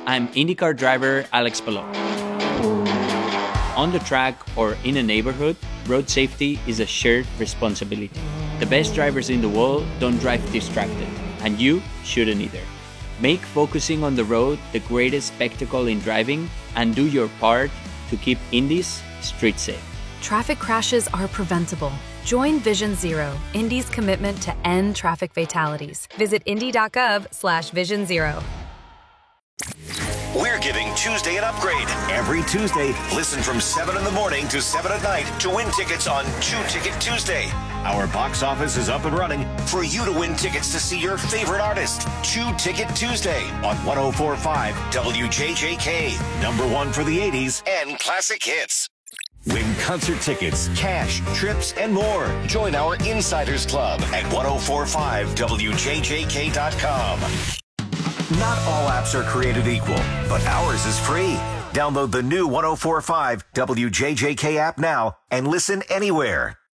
I'm IndyCar driver Alex Palou. On the track or in a neighborhood, road safety is a shared responsibility. The best drivers in the world don't drive distracted, and you shouldn't either. Make focusing on the road the greatest spectacle in driving, and do your part to keep Indy's street safe. Traffic crashes are preventable. Join Vision Zero, Indy's commitment to end traffic fatalities. Visit indy.gov/Vision Zero. We're giving Tuesday an upgrade. Every Tuesday, listen from 7 in the morning to 7 at night to win tickets on 2 Ticket Tuesday. Our box office is up and running for you to win tickets to see your favorite artist. 2 Ticket Tuesday on 104.5 WJJK. Number 1 for the 80s and classic hits. Win concert tickets, cash, trips, and more. Join our Insiders Club at 1045WJJK.com. Not all apps are created equal, but ours is free. Download the new 1045 WJJK app now and listen anywhere.